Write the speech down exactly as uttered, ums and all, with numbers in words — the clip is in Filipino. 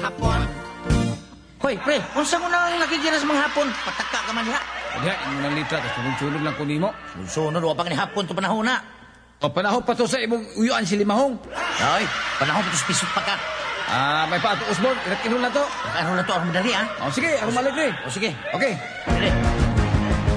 hapon. Hoy, pre, unsa mo nang nakikiras mga hapon? Pataka ka man diha. Diha, imo nang litra, tapos sunod-sunod lang ko nimo. Sunod, wa pa ni hapon to panahon na. O panahon pa to sa imong uyuan si Limahong. Ay, panahon pa to sa pisot pa ka. Ah, may pa ato Osborne, irat kinun na to. Ano na to, ako madali, ah. O sige, ako malig ni. O sige. Okay. Dali.